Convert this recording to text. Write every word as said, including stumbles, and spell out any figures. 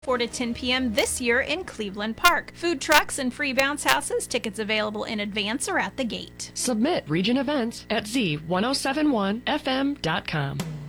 four to ten p.m. this year in Cleveland Park. Food trucks and free bounce houses. Tickets available in advance or at the gate. Submit Region Events at z ten seventy-one f m dot com.